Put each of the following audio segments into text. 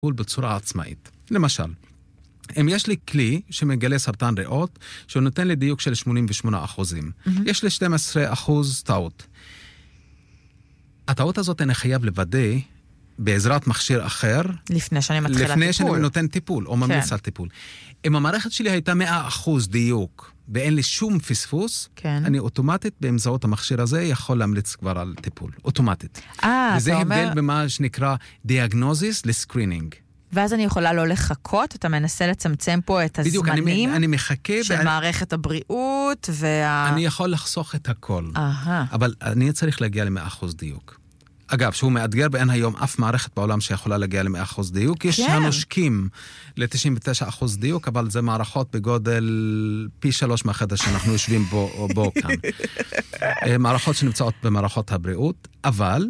טיפול בצורה עצמאית. למשל, אם יש לי כלי שמגלה סרטן ריאות, שהוא נותן לי דיוק של 88%, יש לי 12% טעות. הטעות הזאת אני חייב לוודא בעזרת מכשיר אחר, לפני שאני מתחילה טיפול. לפני שאני נותן טיפול, או ממליץ על טיפול. אם המערכת שלי הייתה 100% דיוק, ואין לי שום פספוס, אני אוטומטית באמצעות המכשיר הזה יכול להמליץ כבר על טיפול. אוטומטית. וזה הבדל במה שנקרא דיאגנוזיס לסקרינינג. ואז אני יכולה לא לחכות, אתה מנסה לצמצם פה את הזמנים בדיוק, אני מחכה של מערכת הבריאות אני יכול לחסוך את הכל. אבל אני צריך להגיע ל100% דיוק. אגב, שהוא מאתגר, ואין היום אף מערכת בעולם שיכולה להגיע ל100% דיוק. יש הנושקים ל99% דיוק, אבל זה מערכות בגודל פי 3 מהחדר שאנחנו יושבים בו כאן. מערכות שנמצאות במערכות הבריאות, אבל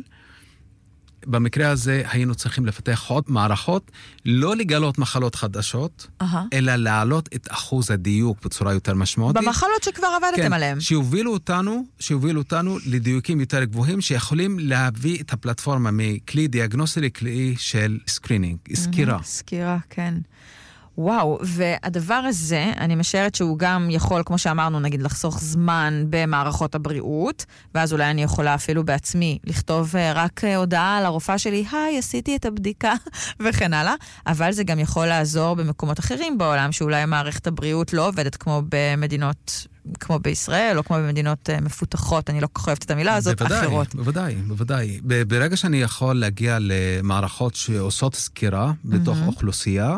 במקרה הזה היינו צריכים לפתח עוד מערכות, לא לגלות מחלות חדשות, אלא להעלות את אחוז הדיוק בצורה יותר משמעותית. במחלות שכבר עבדתם עליהן. שיובילו אותנו לדיוקים יותר גבוהים, שיכולים להביא את הפלטפורמה מכלי דיאגנוסטי לכלי של סקרינינג, סקירה. סקירה, כן. וואו, והדבר הזה, אני משערת שהוא גם יכול, כמו שאמרנו, נגיד, לחסוך זמן במערכות הבריאות, ואז אולי אני יכולה אפילו בעצמי לכתוב רק הודעה לרופאה שלי, היי, עשיתי את הבדיקה, וכן הלאה, אבל זה גם יכול לעזור במקומות אחרים בעולם, שאולי מערכת הבריאות לא עובדת כמו במדינות, כמו בישראל, או כמו במדינות מפותחות, אני לא כל כך אוהבת את המילה הזאת, אחרות. בוודאי. ברגע שאני יכול להגיע למערכות שעושות סקירה בתוך אוכלוסייה,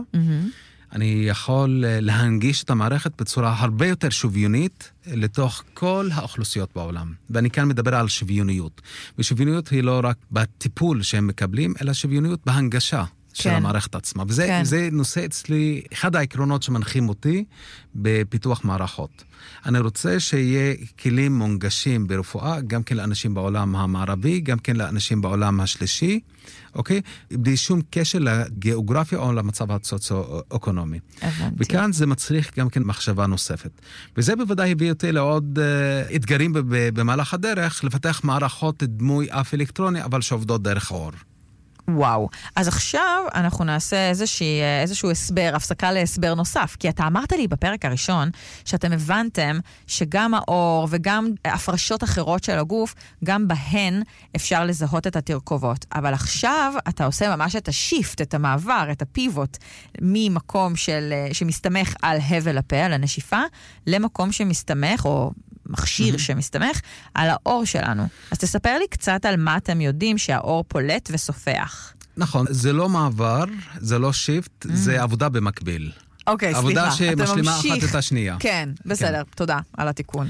אני יכול להנגיש את המערכת בצורה הרבה יותר שוויונית לתוך כל האוכלוסיות בעולם. ואני כאן מדבר על שוויוניות. ושוויוניות היא לא רק בטיפול שהם מקבלים, אלא שוויוניות בהנגשה של המערכת עצמה. וזה נושא אצלי, אחד העקרונות שמנחים אותי בפיתוח מערכות. אני רוצה שיהיה כלים מונגשים ברפואה, גם כן לאנשים בעולם המערבי, גם כן לאנשים בעולם השלישי, אוקיי? בלי שום קשר לגיאוגרפיה או למצב הסוציו-אקונומי. וכאן זה מצריך גם כן מחשבה נוספת. וזה בוודאי הביא אותי לעוד אתגרים במהלך הדרך, לפתח מערכות דמוי אף אלקטרוני, אבל שעובדות דרך אור. וואו. אז עכשיו אנחנו נעשה איזשהו הסבר, הפסקה להסבר נוסף. כי אתה אמרת לי בפרק הראשון שאתם הבנתם שגם האור וגם הפרשות אחרות של הגוף, גם בהן אפשר לזהות את התרכובות. אבל עכשיו אתה עושה ממש את השיפט, את המעבר, את הפיבוט, ממקום שמסתמך על הבל הפה, על הנשיפה, למקום שמסתמך, או מכשיר שמסתמך על האור שלנו. אז תספר לי קצת על מה אתם יודעים שהאור פולט וסופח. נכון, זה לא מעבר, זה לא שיפט, זה עבודה במקביל. אוקיי, סליחה. עבודה שמשלימה אחת את השנייה. כן, בסדר, תודה על התיקון.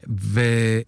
וזה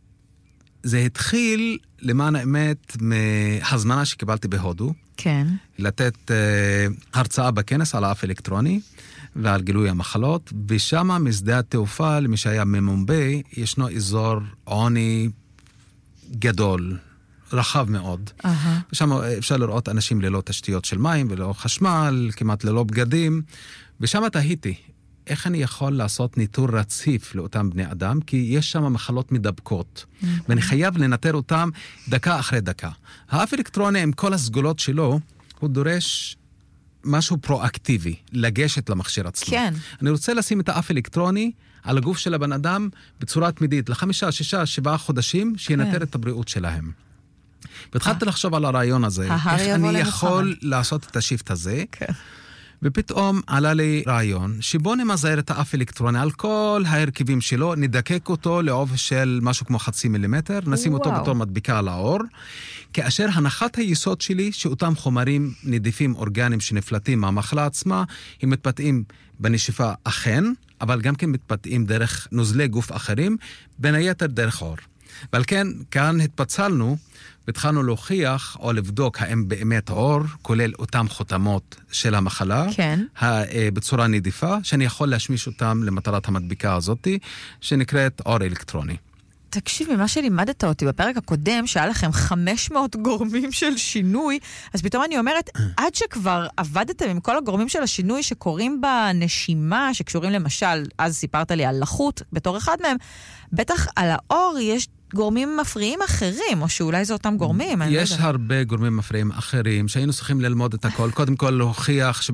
התחיל, למען האמת, מהזמנה שקיבלתי בהודו. כן. לתת הרצאה בכנס על האף אלקטרוני, ועל גילוי המחלות, ושם משדה התעופה, למי שהיה ממומביי, ישנו אזור עוני גדול, רחב מאוד. ושם אפשר לראות אנשים ללא תשתיות של מים, וללא חשמל, כמעט ללא בגדים, ושם תהיתי, איך אני יכול לעשות ניטור רציף לאותם בני אדם, כי יש שם מחלות מדבקות, ואני חייב לנטר אותם דקה אחרי דקה. האף אלקטרוני עם כל הסגולות שלו, הוא דורש משהו פרואקטיבי, לגשת למכשיר עצמו. כן. אני רוצה לשים את האף אלקטרוני על הגוף של הבן אדם בצורה תמידית, 5, 6, 7 חודשים, שינטר את הבריאות שלהם. והתחלתי לחשוב על הרעיון הזה, איך אני יכול לעשות את השיפט הזה, ופתאום עלה לי רעיון, שבו נמזער את האף אלקטרוני על כל ההרכיבים שלו, נדקק אותו לעוב של משהו כמו 0.5 מילימטר, נשים אותו בתור מדביקה על האור, כאשר הנחת היסוד שלי, שאותם חומרים נדיפים אורגניים שנפלטים מהמחלה עצמה, הם מתפתעים בנשיפה אכן, אבל גם כן מתפתעים דרך נוזלי גוף אחרים, בין היתר דרך אור. ועל כן, כאן התפצלנו, והתחלנו להוכיח או לבדוק האם באמת האור, כולל אותם חותמות של המחלה, כן. בצורה נדיפה, שאני יכול להשמיש אותם למטרת המדביקה הזאת, שנקראת אור אלקטרוני. תקשיב, ממה שלימדת אותי בפרק הקודם, שהיה לכם 500 גורמים של שינוי, אז פתאום אני אומרת, עד שכבר עבדתם עם כל הגורמים של השינוי שקורים בנשימה, שקשורים למשל, אז סיפרת לי על לחות בתור אחד מהם, בטח על האור יש גורמים מפריעים אחרים, או שאולי זה אותם גורמים. יש הרבה גורמים מפריעים אחרים, שהיינו צריכים ללמוד את הכל. קודם כל להוכיח